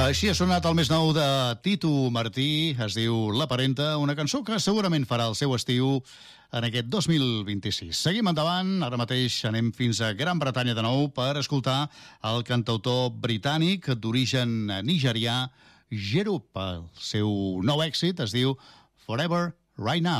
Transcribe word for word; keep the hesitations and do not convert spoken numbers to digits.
Així ha sonat el més nou de Tito Martí, es diu La Parenta, una cançó que segurament farà el seu estiu en aquest dos mil vint-i-sis. Seguim endavant, ara mateix anem fins a Gran Bretanya de nou per escoltar el cantautor britànic d'origen nigerià, Jerup. El seu nou èxit es diu Forever Right Now.